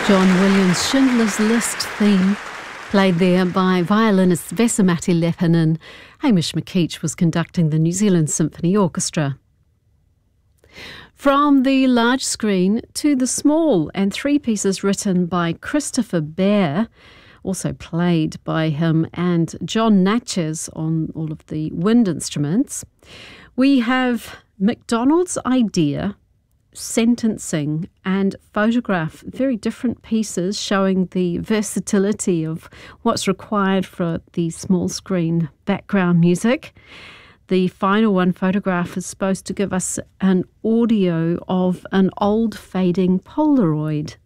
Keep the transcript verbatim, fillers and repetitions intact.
John Williams' Schindler's List theme, played there by violinist Vesamati Lepinen. Hamish McKeach was conducting the New Zealand Symphony Orchestra. From the large screen to the small, and three pieces written by Christopher Bear, also played by him, and John Natchez on all of the wind instruments. We have MacDonald's Idea, Sentencing, and Photograph, very different pieces showing the versatility of what's required for the small screen background music. The final one, Photograph, is supposed to give us an audio of an old fading Polaroid.